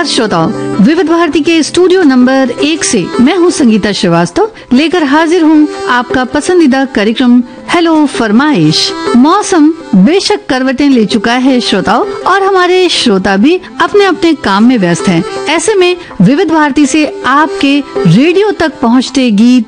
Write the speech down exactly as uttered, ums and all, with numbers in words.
नमस्कार श्रोताओं, विविध भारती के स्टूडियो नंबर एक से मैं हूँ संगीता श्रीवास्तव लेकर हाजिर हूँ आपका पसंदीदा कार्यक्रम हेलो फरमाइश। मौसम बेशक करवटें ले चुका है श्रोताओं, और हमारे श्रोता भी अपने अपने काम में व्यस्त हैं। ऐसे में विविध भारती से आपके रेडियो तक पहुँचते गीत